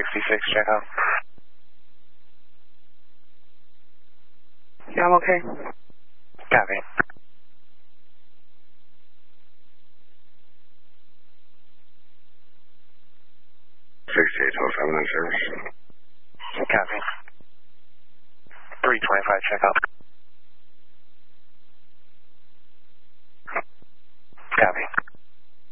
66, check out. Yeah, I'm okay. Copy. 6807 in service. Copy. 325, check out.